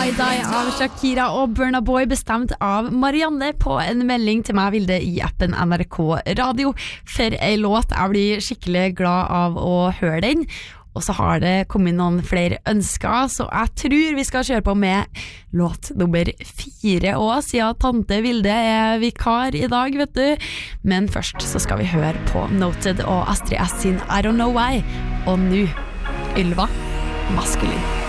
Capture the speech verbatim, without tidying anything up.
Die av Shakira og Burna Boy bestemt av Marianne på en melding til meg, Vilde, i appen N R K Radio. For en låt, jeg blir skikkelig glad av å høre den. Og så har det kommet noen flere ønsker, så jeg tror vi skal kjøre på med låt nummer fire også, siden tante Vilde er vikar i dag, vet du. Men først så skal vi høre på Noted og Astrid S sin I Don't Know Why. Og nå, Ylva, Maskulin.